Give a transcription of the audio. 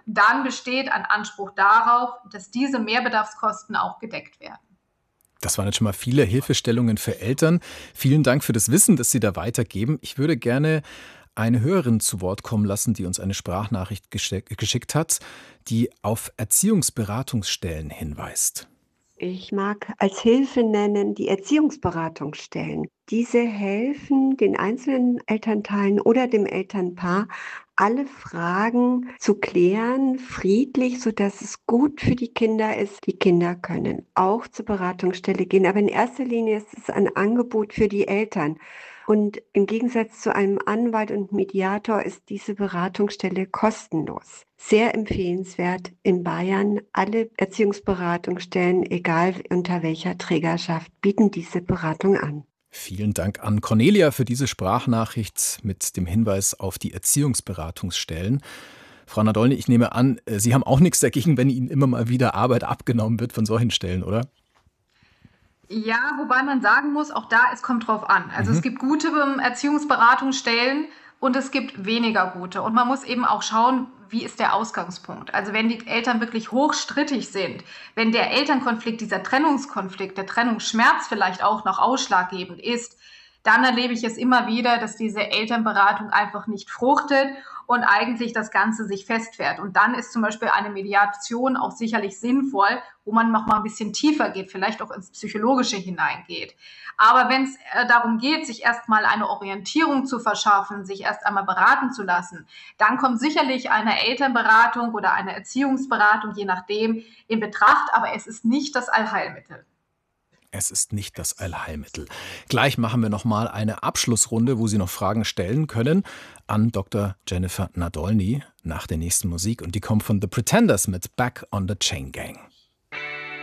dann besteht ein Anspruch darauf, dass diese Mehrbedarfskosten auch gedeckt werden. Das waren jetzt schon mal viele Hilfestellungen für Eltern. Vielen Dank für das Wissen, das Sie da weitergeben. Ich würde gerne eine Hörerin zu Wort kommen lassen, die uns eine Sprachnachricht geschickt hat, die auf Erziehungsberatungsstellen hinweist. Ich mag als Hilfe nennen die Erziehungsberatungsstellen. Diese helfen den einzelnen Elternteilen oder dem Elternpaar, alle Fragen zu klären, friedlich, sodass es gut für die Kinder ist. Die Kinder können auch zur Beratungsstelle gehen, aber in erster Linie ist es ein Angebot für die Eltern. Und im Gegensatz zu einem Anwalt und Mediator ist diese Beratungsstelle kostenlos. Sehr empfehlenswert in Bayern. Alle Erziehungsberatungsstellen, egal unter welcher Trägerschaft, bieten diese Beratung an. Vielen Dank an Cornelia für diese Sprachnachricht mit dem Hinweis auf die Erziehungsberatungsstellen. Frau Nadolny, ich nehme an, Sie haben auch nichts dagegen, wenn Ihnen immer mal wieder Arbeit abgenommen wird von solchen Stellen, oder? Ja, wobei man sagen muss, auch da, es kommt drauf an. Also es gibt gute Erziehungsberatungsstellen und es gibt weniger gute. Und man muss eben auch schauen, wie ist der Ausgangspunkt. Also wenn die Eltern wirklich hochstrittig sind, wenn der Elternkonflikt, dieser Trennungskonflikt, der Trennungsschmerz vielleicht auch noch ausschlaggebend ist, dann erlebe ich es immer wieder, dass diese Elternberatung einfach nicht fruchtet und eigentlich das Ganze sich festfährt. Und dann ist zum Beispiel eine Mediation auch sicherlich sinnvoll, wo man noch mal ein bisschen tiefer geht, vielleicht auch ins Psychologische hineingeht. Aber wenn es darum geht, sich erstmal eine Orientierung zu verschaffen, sich erst einmal beraten zu lassen, dann kommt sicherlich eine Elternberatung oder eine Erziehungsberatung, je nachdem, in Betracht. Aber es ist nicht das Allheilmittel. Es ist nicht das Allheilmittel. Gleich machen wir noch mal eine Abschlussrunde, wo Sie noch Fragen stellen können an Dr. Jennifer Nadolny nach der nächsten Musik. Und die kommt von The Pretenders mit Back on the Chain Gang.